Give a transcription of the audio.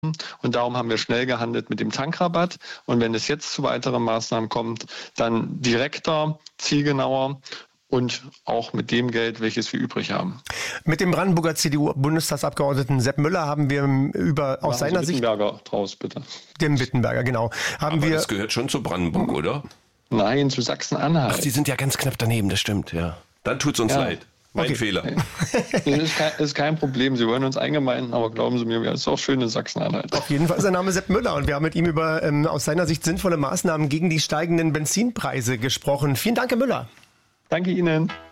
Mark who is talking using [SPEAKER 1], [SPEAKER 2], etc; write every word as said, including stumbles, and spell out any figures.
[SPEAKER 1] Und darum haben wir schnell gehandelt mit dem Tankrabatt. Und wenn es jetzt zu weiteren Maßnahmen kommt, dann direkter, zielgenauer und auch mit dem Geld, welches wir übrig haben.
[SPEAKER 2] Mit dem Brandenburger C D U-Bundestagsabgeordneten Sepp Müller haben wir über aus
[SPEAKER 1] Machen
[SPEAKER 2] seiner
[SPEAKER 1] Sie
[SPEAKER 2] Sicht...
[SPEAKER 1] Wittenberger draus, bitte.
[SPEAKER 2] Dem Wittenberger, genau. Haben
[SPEAKER 3] Aber
[SPEAKER 2] wir,
[SPEAKER 3] das gehört schon zu Brandenburg, oder?
[SPEAKER 1] Nein, zu Sachsen-Anhalt.
[SPEAKER 3] Ach, die sind ja ganz knapp daneben, das stimmt, ja. Dann tut's uns
[SPEAKER 1] Ja.
[SPEAKER 3] leid. Mein
[SPEAKER 2] Okay.
[SPEAKER 3] Fehler.
[SPEAKER 1] Das ist kein, ist kein Problem. Sie wollen uns eingemeinden, aber glauben Sie mir, es ist auch schön in Sachsen-Anhalt.
[SPEAKER 2] auf jeden Fall ist sein Name Sepp Müller und wir haben mit ihm über ähm, aus seiner Sicht sinnvolle Maßnahmen gegen die steigenden Benzinpreise gesprochen. Vielen Dank, Herr Müller.
[SPEAKER 1] Danke Ihnen.